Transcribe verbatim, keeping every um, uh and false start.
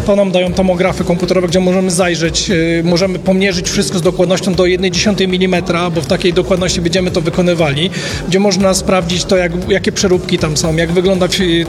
to nam dają tomografy komputerowe, gdzie możemy zajrzeć, y, możemy pomierzyć wszystko z dokładnością do jednej dziesiątej milimetra, bo w takiej dokładności będziemy to wykonywali, gdzie można sprawdzić to, jak, jakie przeróbki tam są, jak wygląda